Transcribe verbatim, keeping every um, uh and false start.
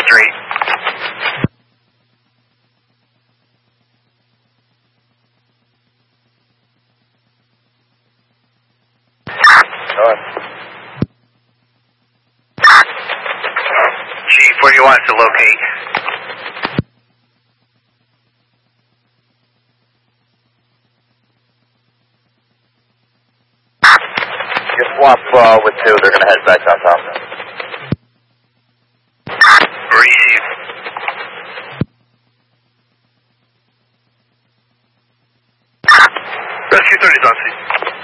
three. Chief, where do you want us to locate? Just swap uh, with two, they're going to head back downtown. Receive. Rescue thirty is on scene.